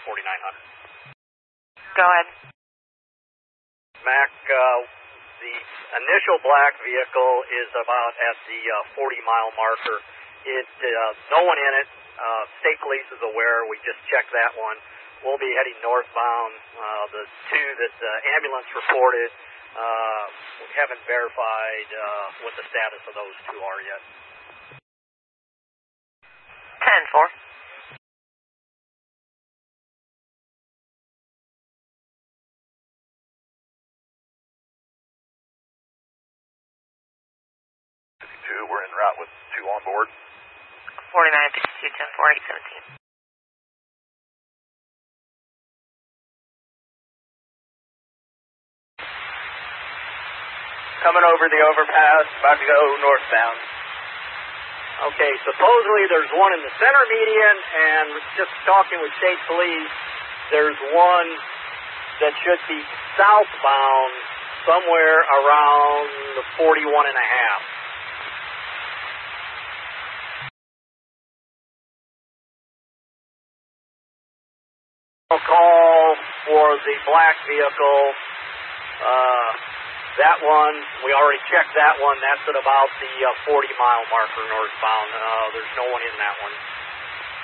4900. Go ahead. Mac, the initial black vehicle is about at the 40-mile marker. No one in it. State police is aware. We just checked that one. We'll be heading northbound. The two that the ambulance reported, we haven't verified what the status of those two are yet. 10-4. We're en route with 2 on board. 4952 10-4 817. Coming over the overpass, about to go northbound. Okay, supposedly there's one in the center median, and just talking with state police, there's one that should be southbound somewhere around the 41 and a half. Call for the black vehicle. That one, we already checked that one. That's at about the 40-mile marker northbound. There's no one in that one.